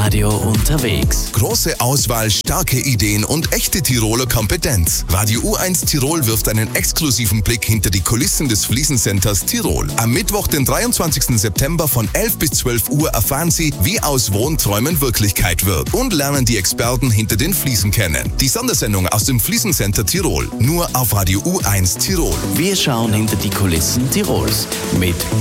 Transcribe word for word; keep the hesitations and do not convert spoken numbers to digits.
Radio unterwegs. Große Auswahl, starke Ideen und echte Tiroler Kompetenz. Radio U eins Tirol wirft einen exklusiven Blick hinter die Kulissen des Fliesencenters Tirol. Am Mittwoch, den dreiundzwanzigsten September von elf bis zwölf Uhr erfahren Sie, wie aus Wohnträumen Wirklichkeit wird und lernen die Experten hinter den Fliesen kennen. Die Sondersendung aus dem Fliesencenter Tirol, nur auf Radio U eins Tirol. Wir schauen hinter die Kulissen Tirols mit